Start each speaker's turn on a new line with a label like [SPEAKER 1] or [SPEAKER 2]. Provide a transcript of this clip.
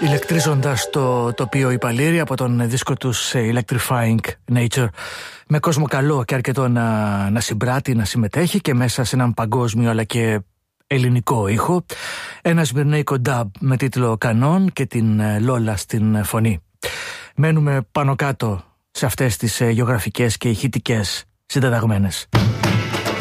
[SPEAKER 1] Ηλεκτρίζοντας το τοπίο η Παλήρη από τον δίσκο τους Electrifying Nature, με κόσμο καλό και αρκετό να συμπράττει, να συμμετέχει και μέσα σε έναν παγκόσμιο αλλά και ελληνικό ήχο. Ένα σμυρνέικο dub με τίτλο Κανόν και την Λόλα στην φωνή. Μένουμε πάνω κάτω σε αυτές τις γεωγραφικές και ηχητικές συντεταγμένες.